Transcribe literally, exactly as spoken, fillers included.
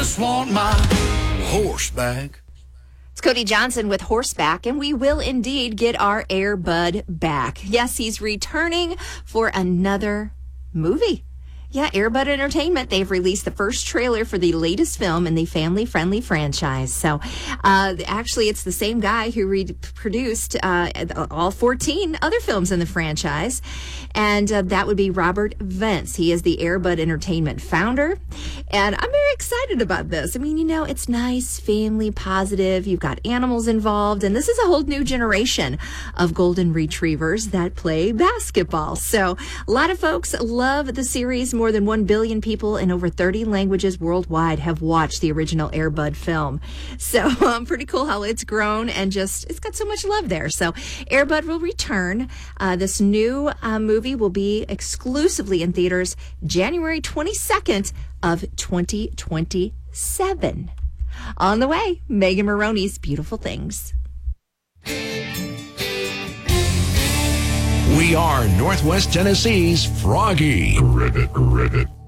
just want my horse back. It's Cody Johnson with Horseback, and we will indeed get our Air Bud back. Yes, he's returning for another movie. Yeah, Air Bud Entertainment, they've released the first trailer for the latest film in the family-friendly franchise. So, uh, actually, it's the same guy who re- produced uh, all fourteen other films in the franchise, and uh, that would be Robert Vance. He is the Air Bud Entertainment founder, and I'm very excited about this. I mean, you know, it's nice, family, positive. You've got animals involved, and this is a whole new generation of golden retrievers that play basketball. So, a lot of folks love the series. More than one billion people in over thirty languages worldwide have watched the original Air Bud film. So um, pretty cool how it's grown and just, it's got so much love there. So Air Bud will return. Uh, this new uh, movie will be exclusively in theaters January twenty-second of twenty twenty-seven. On the way, Megan Maroney's Beautiful Things. We are Northwest Tennessee's Froggy. Ribbit, ribbit.